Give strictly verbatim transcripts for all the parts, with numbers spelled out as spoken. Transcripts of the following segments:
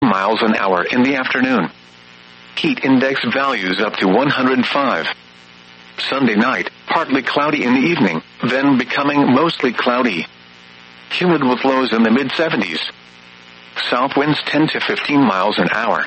miles an hour in the afternoon. Heat index values up to one hundred five. Sunday night, partly cloudy in the evening, then becoming mostly cloudy. Humid with lows in the mid seventies. South winds ten to fifteen miles an hour.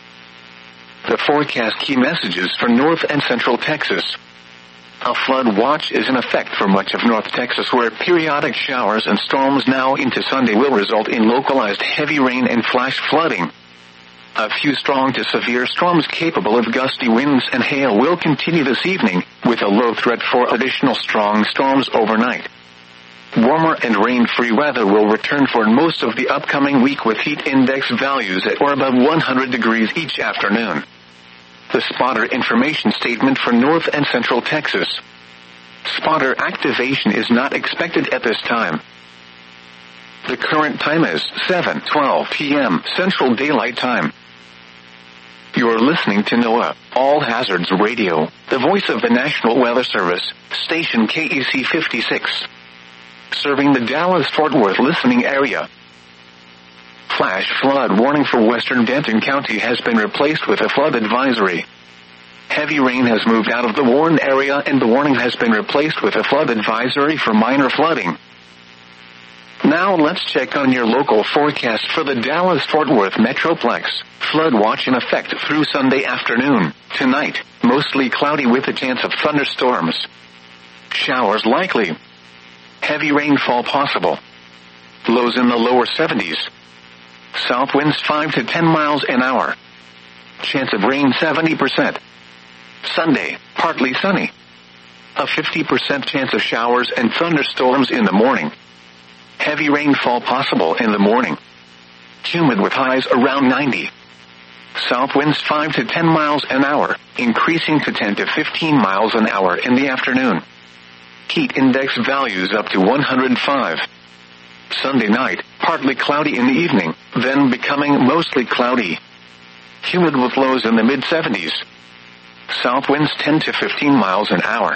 The forecast key messages for North and Central Texas. A flood watch is in effect for much of North Texas, where periodic showers and storms now into Sunday will result in localized heavy rain and flash flooding. A few strong to severe storms capable of gusty winds and hail will continue this evening, with a low threat for additional strong storms overnight. Warmer and rain-free weather will return for most of the upcoming week, with heat index values at or above one hundred degrees each afternoon. The spotter information statement for North and Central Texas. Spotter activation is not expected at this time. The current time is seven twelve p.m. Central Daylight Time. You're listening to NOAA All Hazards Radio, the voice of the National Weather Service, station K E C fifty-six. Serving the Dallas-Fort Worth listening area. Flash flood warning for western Denton County has been replaced with a flood advisory. Heavy rain has moved out of the warned area, and the warning has been replaced with a flood advisory for minor flooding. Now let's check on your local forecast for the Dallas-Fort Worth Metroplex. Flood watch in effect through Sunday afternoon. Tonight, mostly cloudy with a chance of thunderstorms. Showers likely. Heavy rainfall possible. Lows in the lower seventies. South winds five to ten miles an hour. Chance of rain seventy percent. Sunday, partly sunny. A fifty percent chance of showers and thunderstorms in the morning. Heavy rainfall possible in the morning. Humid with highs around ninety. South winds five to ten miles an hour, increasing to ten to fifteen miles an hour in the afternoon. Heat index values up to one hundred five. Sunday night, partly cloudy in the evening, then becoming mostly cloudy. Humid with lows in the mid seventies. South winds ten to fifteen miles an hour.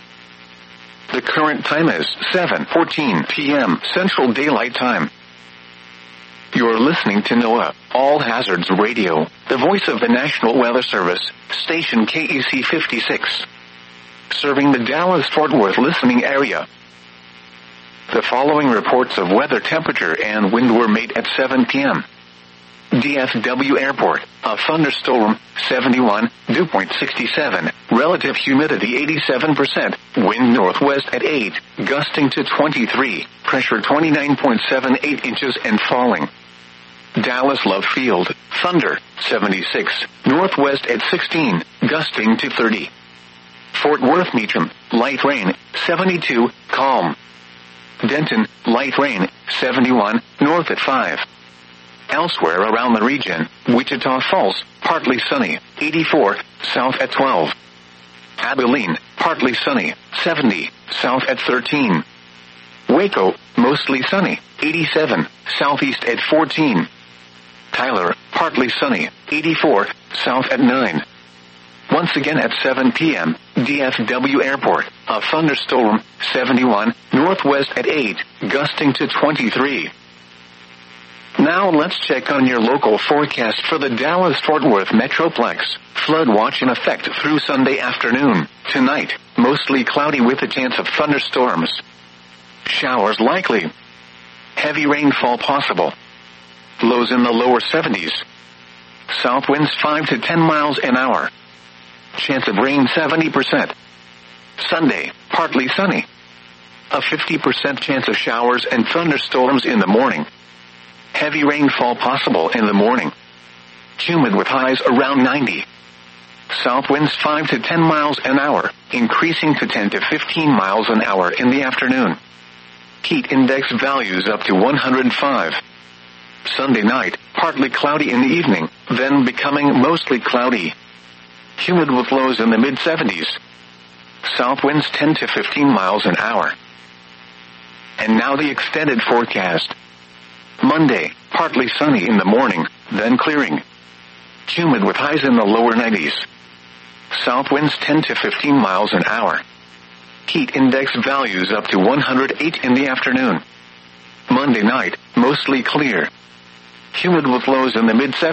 The current time is seven fourteen p.m. Central Daylight Time. You're listening to NOAA All Hazards Radio, the voice of the National Weather Service, station K E C fifty-six. Serving the Dallas-Fort Worth listening area. The following reports of weather, temperature, and wind were made at seven p.m. D F W Airport, a thunderstorm, seventy-one, dew point sixty-seven, relative humidity eighty-seven percent, wind northwest at eight, gusting to twenty-three, pressure twenty-nine point seven eight inches and falling. Dallas Love Field, thunder, seventy-six, northwest at sixteen, gusting to thirty. Fort Worth Meacham, light rain, seventy-two, calm. Denton, light rain, seventy-one, north at five. Elsewhere around the region, Wichita Falls, partly sunny, eighty-four, south at twelve. Abilene, partly sunny, seventy, south at thirteen. Waco, mostly sunny, eighty-seven, southeast at fourteen. Tyler, partly sunny, eighty-four, south at nine. Once again at seven p.m., D F W Airport, a thunderstorm, seventy-one, northwest at eight, gusting to twenty-three. Now let's check on your local forecast for the Dallas-Fort Worth Metroplex. Flood watch in effect through Sunday afternoon. Tonight, mostly cloudy with a chance of thunderstorms. Showers likely. Heavy rainfall possible. Lows in the lower seventies. South winds five to ten miles an hour. Chance of rain seventy percent. Sunday, partly sunny. A fifty percent chance of showers and thunderstorms in the morning. Heavy rainfall possible in the morning. Humid with highs around ninety. South winds five to ten miles an hour, increasing to ten to fifteen miles an hour in the afternoon. Heat index values up to one hundred five. Sunday night, partly cloudy in the evening, then becoming mostly cloudy. Humid with lows in the mid seventies. South winds ten to fifteen miles an hour. And now the extended forecast. Monday, partly sunny in the morning, then clearing. Humid with highs in the lower nineties. South winds ten to fifteen miles an hour. Heat index values up to one hundred eight in the afternoon. Monday night, mostly clear. Humid with lows in the mid seventies.